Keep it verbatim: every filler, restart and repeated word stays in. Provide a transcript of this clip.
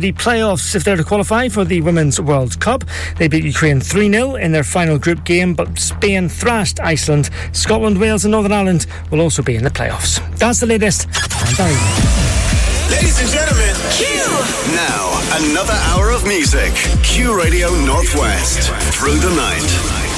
the playoffs if they're to qualify for the Women's World Cup. They beat Ukraine three nil in their final group game, but Spain thrashed Iceland. Scotland, Wales and Northern Ireland will also be in the playoffs. That's the latest. I'm Barry. Ladies and gentlemen, Q! Now, another hour of music. Q Radio Northwest. Through the night.